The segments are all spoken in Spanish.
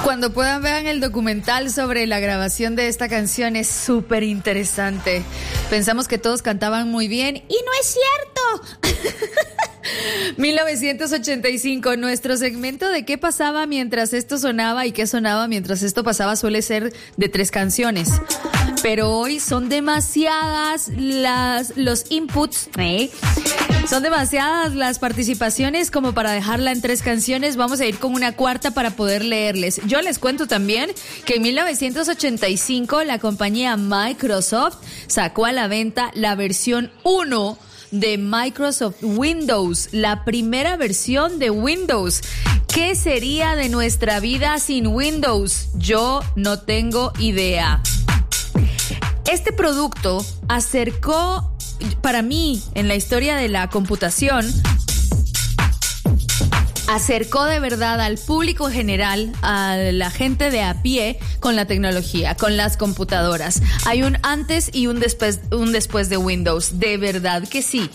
Cuando puedan, vean el documental sobre la grabación de esta canción, es súper interesante. Pensamos que todos cantaban muy bien y no es cierto. 1985, nuestro segmento de qué pasaba mientras esto sonaba y qué sonaba mientras esto pasaba suele ser de 3 canciones. Pero hoy son demasiadas los inputs, son demasiadas las participaciones como para dejarla en 3 canciones. Vamos a ir con una cuarta para poder leerles. Yo les cuento también que en 1985 la compañía Microsoft sacó a la venta la versión 1 de Microsoft Windows, la primera versión de Windows. ¿Qué sería de nuestra vida sin Windows? Yo no tengo idea. Este producto acercó, para mí, en la historia de la computación, acercó de verdad al público en general, a la gente de a pie con la tecnología, con las computadoras. Hay un antes y un después de Windows, de verdad que sí.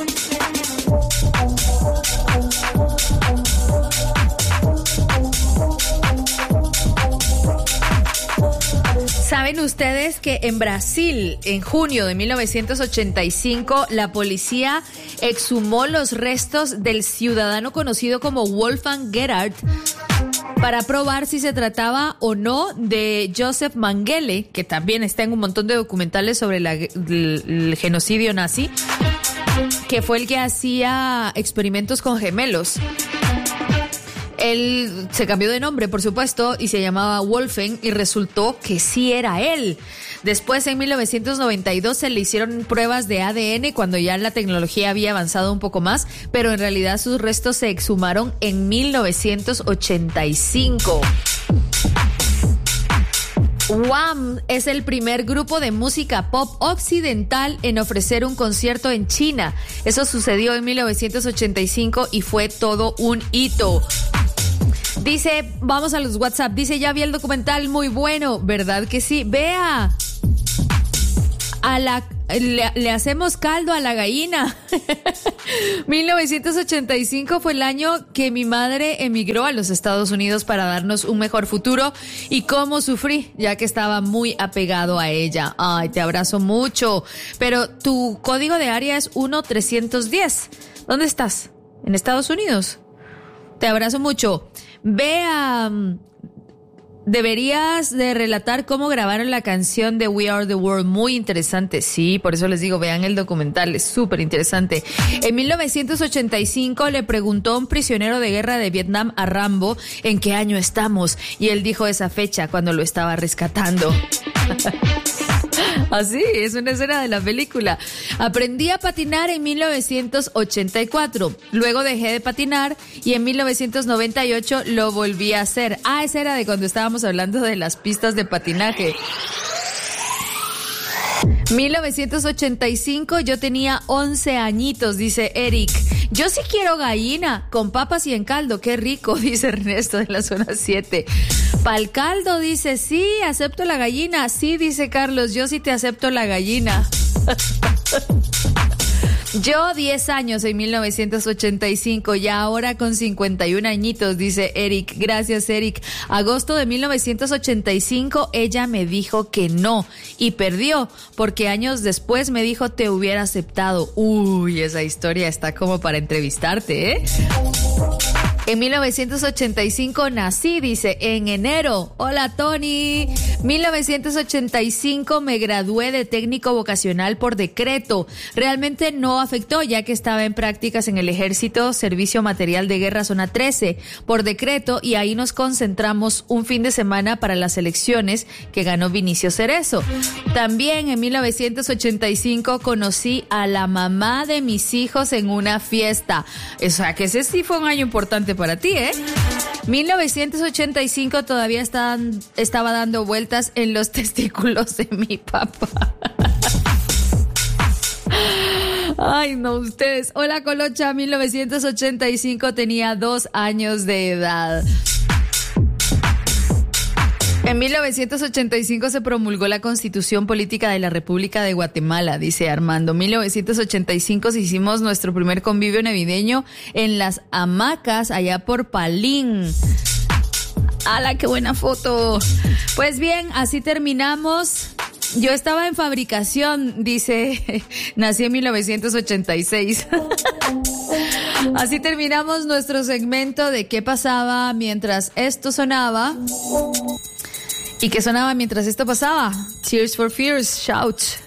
¿Saben ustedes que en Brasil, en junio de 1985, la policía exhumó los restos del ciudadano conocido como Wolfgang Gerhard para probar si se trataba o no de Joseph Mengele, que también está en un montón de documentales sobre el genocidio nazi, que fue el que hacía experimentos con gemelos? Él se cambió de nombre, por supuesto, y se llamaba Wolfgang, y resultó que sí era él. Después, en 1992, se le hicieron pruebas de ADN cuando ya la tecnología había avanzado un poco más, pero en realidad sus restos se exhumaron en 1985. Wham es el primer grupo de música pop occidental en ofrecer un concierto en China. Eso sucedió en 1985 y fue todo un hito. Dice, vamos a los WhatsApp, dice, ya vi el documental, muy bueno, ¿verdad que sí? Vea, le hacemos caldo a la gallina. 1985 fue el año que mi madre emigró a los Estados Unidos para darnos un mejor futuro, y cómo sufrí, ya que estaba muy apegado a ella. Ay, te abrazo mucho. Pero tu código de área es 1310. ¿Dónde estás? ¿En Estados Unidos? Te abrazo mucho. Vea, deberías de relatar cómo grabaron la canción de We Are the World. Muy interesante. Sí, por eso les digo, vean el documental, es súper interesante. En 1985 le preguntó a un prisionero de guerra de Vietnam a Rambo en qué año estamos, y él dijo esa fecha cuando lo estaba rescatando. Así, es una escena de la película. Aprendí a patinar en 1984. Luego dejé de patinar y en 1998 lo volví a hacer. Ah, esa era de cuando estábamos hablando de las pistas de patinaje. 1985, yo tenía 11 añitos, dice Eric. Yo sí quiero gallina, con papas y en caldo, qué rico, dice Ernesto de la zona 7. Pa'l caldo, dice, sí, acepto la gallina. Sí, dice Carlos, yo sí te acepto la gallina. Yo 10 años en 1985, ya ahora con 51 añitos, dice Eric. Gracias, Eric. Agosto de 1985, ella me dijo que no y perdió, porque años después me dijo te hubiera aceptado. Uy, esa historia está como para entrevistarte, ¿eh? En 1985 nací, dice, en enero. Hola, Tony. 1985 me gradué de técnico vocacional por decreto. Realmente no afectó, ya que estaba en prácticas en el Ejército, Servicio Material de Guerra, zona 13, por decreto, y ahí nos concentramos un fin de semana para las elecciones que ganó Vinicio Cerezo. También en 1985 conocí a la mamá de mis hijos en una fiesta. O sea, que ese sí fue un año importante para ti, ¿eh? 1985 todavía estaba dando vueltas en los testículos de mi papá. Ay, no, ustedes. Hola, Colocha. 1985 tenía 2 años de edad. En 1985 se promulgó la Constitución Política de la República de Guatemala, dice Armando. 1985 hicimos nuestro primer convivio navideño en las hamacas allá por Palín. ¡Hala, qué buena foto! Pues bien, así terminamos. Yo estaba en fabricación, dice, nací en 1986. Así terminamos nuestro segmento de qué pasaba mientras esto sonaba. ¿Y qué sonaba mientras esto pasaba? Tears for Fears, Shout.